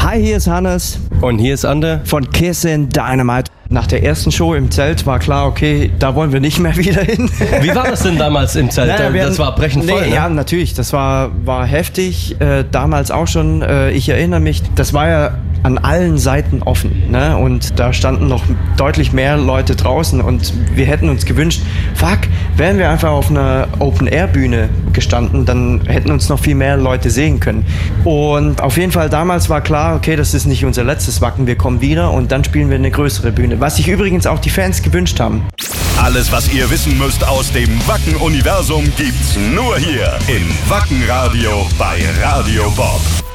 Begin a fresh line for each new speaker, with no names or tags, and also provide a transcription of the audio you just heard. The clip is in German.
Hi, hier ist Hannes
Und hier ist Ander
von Kissin Dynamite. Nach der ersten Show im Zelt war klar, okay, da wollen wir nicht mehr wieder hin.
Wie war das denn damals im Zelt? Das war brechend voll, ne?
Ja, natürlich, das war heftig, damals auch schon. Ich erinnere mich, das war ja an allen Seiten offen, ne? Und da standen noch deutlich mehr Leute draußen und wir hätten uns gewünscht, wären wir einfach auf einer Open-Air-Bühne gestanden, dann hätten uns noch viel mehr Leute sehen können. Und auf jeden Fall damals war klar, okay, das ist nicht unser letztes Wacken, wir kommen wieder und dann spielen wir eine größere Bühne, was sich übrigens auch die Fans gewünscht haben.
Alles, was ihr wissen müsst aus dem Wacken-Universum, gibt's nur hier in Wacken Radio bei Radio Bob.